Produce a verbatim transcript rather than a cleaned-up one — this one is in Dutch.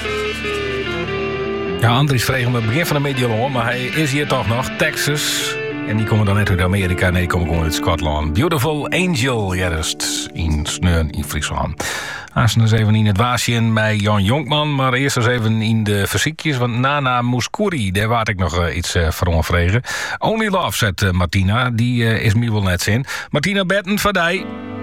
Ja, Andries vreeg hem het begin van de middag, maar hij is hier toch nog. Texas. En die komen dan net uit Amerika. Nee, die komen gewoon uit Schotland. Beautiful Angel, juist. In Sneun, in Friesland. Als eens even in het waasje met Jan Jonkman. Maar eerst eens even in de fysiekjes. Want Nana Mouskouri, daar waard ik nog uh, iets uh, voor onvregen. Only Love, zegt uh, Martina. Die uh, is me wel net zin. Martina Betten, van die.